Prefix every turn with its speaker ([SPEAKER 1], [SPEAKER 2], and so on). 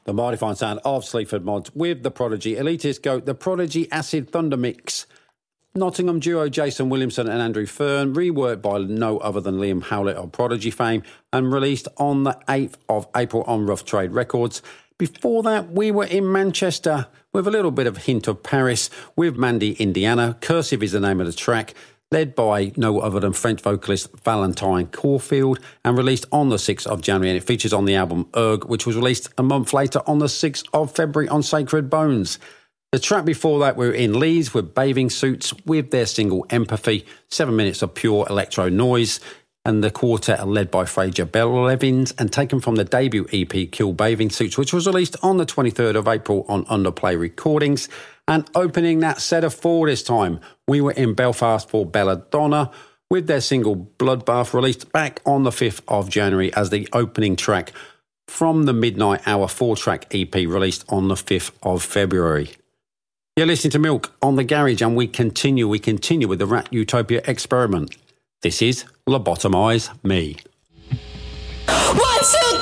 [SPEAKER 1] The mighty fine sound of Sleaford Mods with the Prodigy Elitist Goat, the Prodigy Acid Thunder Mix. Nottingham duo Jason Williamson and Andrew Fearn, reworked by no other than Liam Howlett of Prodigy fame, and released on the 8th of April on Rough Trade Records. Before that, we were in Manchester with a little bit of hint of Paris with Mandy Indiana. Cursive is the name of the track, led by no other than French vocalist Valentine Caulfield, and released on the 6th of January. And it features on the album Erg, which was released a month later on the 6th of February on Sacred Bones. The track before that, we were in Leeds with Bathing Suits with their single Empathy, 7 minutes of pure electro noise. And the quartet are led by Fraser Bellevins and taken from the debut EP Kill Bathing Suits, which was released on the 23rd of April on Underplay Recordings. And opening that set of four this time, we were in Belfast for Belladonna with their single Bloodbath, released back on the 5th of January as the opening track from the Midnight Hour 4-track EP released on the 5th of February. You're listening to Milk on the Garage, and we continue with the Rat Utopia experiment. This is Lobotomize Me.
[SPEAKER 2] 1, 2, 3.